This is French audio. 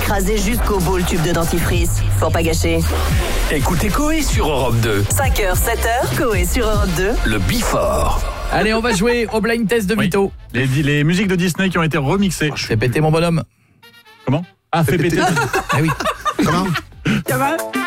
écrasé jusqu'au bout le tube de dentifrice. Pour pas gâcher. Écoutez Coé sur Europe 2. 5h, 7h, Coé sur Europe 2. Le Before. Allez, on va jouer au blind test de Vito. Les musiques de Disney qui ont été remixées. Fais péter mon bonhomme. Comment? Ah, fais péter. Ah oui. Comment? Comment?